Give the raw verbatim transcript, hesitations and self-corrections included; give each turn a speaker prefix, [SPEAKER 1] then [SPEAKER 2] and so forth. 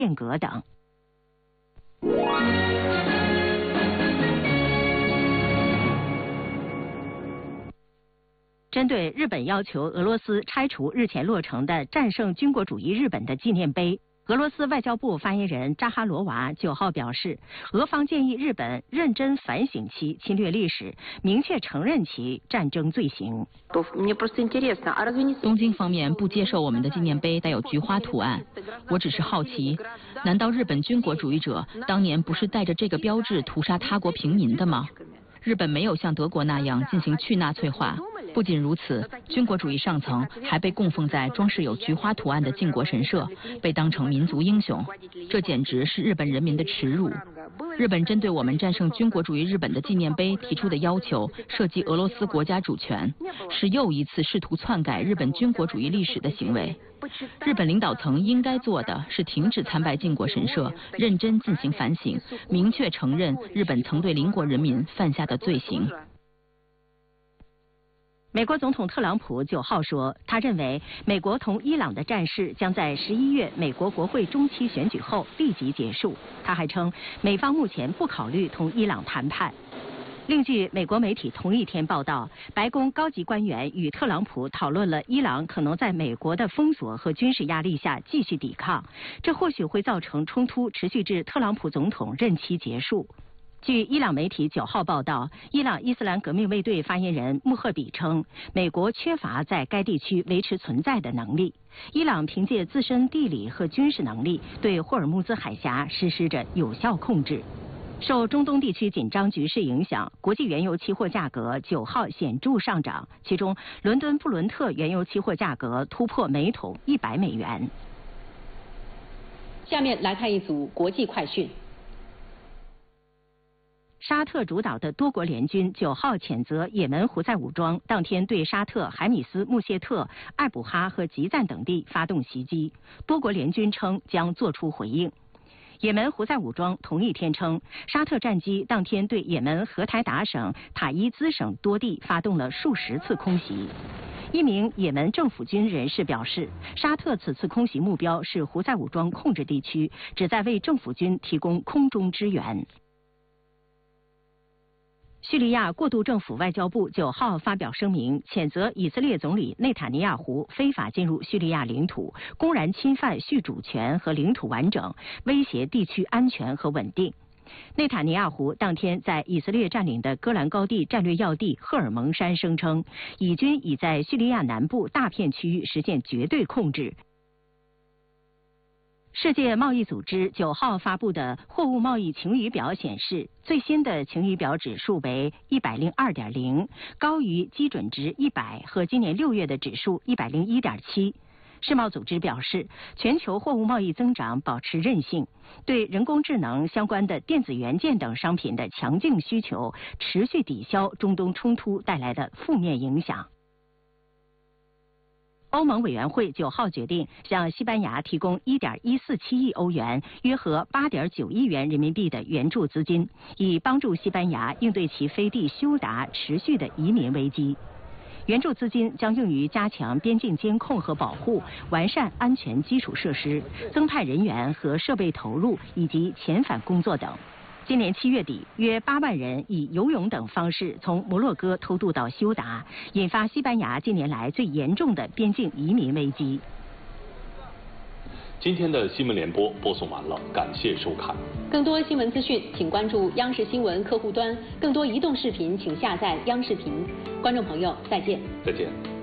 [SPEAKER 1] 变革等。针对日本要求俄罗斯拆除日前落成的战胜军国主义日本的纪念碑，俄罗斯外交部发言人扎哈罗娃九号表示，俄方建议日本认真反省其侵略历史，明确承认其战争罪行。
[SPEAKER 2] 东京方面不接受我们的纪念碑带有菊花图案，我只是好奇，难道日本军国主义者当年不是带着这个标志屠杀他国平民的吗？日本没有像德国那样进行去纳粹化。不仅如此，军国主义上层还被供奉在装饰有菊花图案的靖国神社，被当成民族英雄，这简直是日本人民的耻辱。日本针对我们战胜军国主义日本的纪念碑提出的要求涉及俄罗斯国家主权，是又一次试图篡改日本军国主义历史的行为。日本领导层应该做的是停止参拜靖国神社，认真进行反省，明确承认日本曾对邻国人民犯下的罪行。
[SPEAKER 1] 美国总统特朗普九号说，他认为美国同伊朗的战事将在十一月美国国会中期选举后立即结束。他还称，美方目前不考虑同伊朗谈判。另据美国媒体同一天报道，白宫高级官员与特朗普讨论了伊朗可能在美国的封锁和军事压力下继续抵抗，这或许会造成冲突持续至特朗普总统任期结束。据伊朗媒体九号报道，伊朗伊斯兰革命卫队发言人穆赫比称，美国缺乏在该地区维持存在的能力。伊朗凭借自身地理和军事能力，对霍尔木兹海峡实施着有效控制。受中东地区紧张局势影响，国际原油期货价格九号显著上涨，其中伦敦布伦特原油期货价格突破每桶一百美元。
[SPEAKER 3] 下面来看一组国际快讯。
[SPEAKER 1] 沙特主导的多国联军九号谴责也门胡塞武装当天对沙特、海米斯、穆谢特、艾卜哈和吉赞等地发动袭击，多国联军称将作出回应。也门胡塞武装同一天称，沙特战机当天对也门荷台达省塔伊兹省多地发动了数十次空袭。一名也门政府军人士表示，沙特此次空袭目标是胡塞武装控制地区，旨在为政府军提供空中支援。叙利亚过渡政府外交部九号发表声明，谴责以色列总理内塔尼亚胡非法进入叙利亚领土，公然侵犯叙主权和领土完整，威胁地区安全和稳定。内塔尼亚胡当天在以色列占领的戈兰高地战略要地赫尔蒙山声称，以军已在叙利亚南部大片区域实现绝对控制。世界贸易组织九号发布的货物贸易晴雨表显示，最新的晴雨表指数为一百零二点零，高于基准值一百和今年六月的指数一百零一点七。世贸组织表示，全球货物贸易增长保持韧性，对人工智能相关的电子元件等商品的强劲需求持续抵消中东冲突带来的负面影响。欧盟委员会九号决定向西班牙提供一点一四七亿欧元，约合八点九亿元人民币的援助资金，以帮助西班牙应对其飞地休达持续的移民危机。援助资金将用于加强边境监控和保护，完善安全基础设施，增派人员和设备投入，以及遣返工作等。今年七月底，约八万人以游泳等方式从摩洛哥偷渡到休达，引发西班牙近年来最严重的边境移民危机。
[SPEAKER 4] 今天的新闻联播播送完了，感谢收看。
[SPEAKER 3] 更多新闻资讯，请关注央视新闻客户端；更多移动视频，请下载央视频。观众朋友，再见。
[SPEAKER 4] 再见。